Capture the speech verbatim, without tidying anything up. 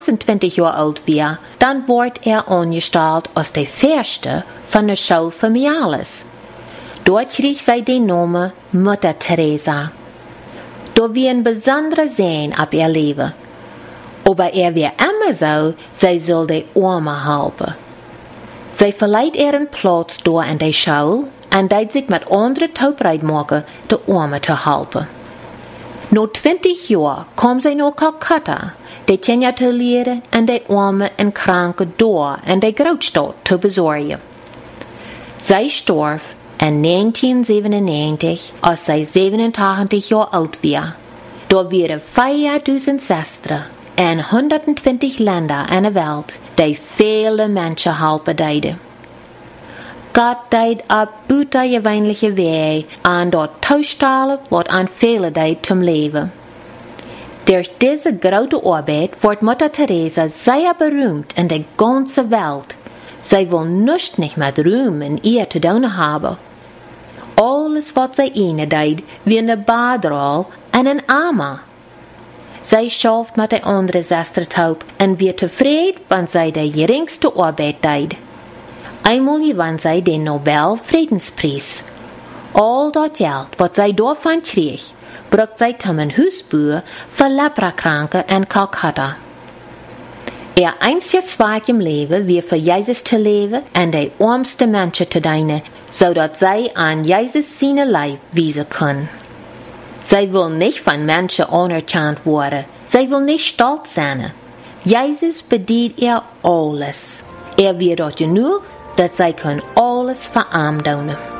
achtundzwanzig Jahre alt war, dann wurde er angestellt als der Förster von der Schule für Mialis. Dort krieg sie den Namen Mutter Teresa. Da wir ein besonderer Sehen ab ihr Leben. Aber er wird immer so, sie soll die Arme helfen. Sie verleiht ihren Platz da in der Schule und deit sich mit anderen Taubereit machen, die Arme zu helfen. Nach zwanzig Jahren kam sie nach Calcutta, die Kinder zu lehren und die Arme und Kranken da in der Großstadt zu besorgen. Sie starb in neunzehnhundertsiebenundneunzig, als sie siebenundachtzig Jahre alt war. Da waren viertausend Schwestern in hundertzwanzig Ländern in der Welt, die viele Menschen helfen deiden. Gott deed op buitengewöhnliche Wege an dort Taustellen, wat an viele deed zum Leben. Durch diese große Arbeit wird Mutter Teresa sehr berühmt in der ganzen Welt. Sie will nichts nicht mit Ruhm in ihr zu tun haben. Alles, was sie ihnen deed, wie eine Badral und ein Armer. Sie schafft mit der anderen Schwester taub und wird zufrieden, wenn sie die geringste Arbeit deed. Einmal gewann sie den Nobel-Friedenspreis. All das Geld, was sie davon krieg, brachte sie zum Hausbau für Leprakranke in Calcutta. Ihr einziges Zweck im Leben war für Jesus zu leben und die ärmsten Menschen zu dienen, sodass sie an Jesus seine Leib wiesen können. Sie will nicht von Menschen anerkannt werden. Sie will nicht stolz sein. Jesus bedient ihr alles. Er wird dort genug, dass sie können alles für ihn tun.